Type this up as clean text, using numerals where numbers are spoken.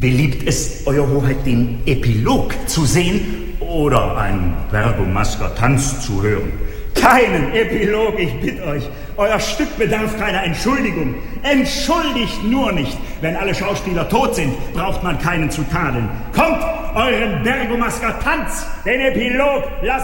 Beliebt es, Euer Hoheit, den Epilog zu sehen oder einen Bergomasker-Tanz zu hören? Keinen Epilog, ich bitte euch. Euer Stück bedarf keiner Entschuldigung. Entschuldigt nur nicht. Wenn alle Schauspieler tot sind, braucht man keinen zu tadeln. Kommt, euren Bergomasker-Tanz, den Epilog lasst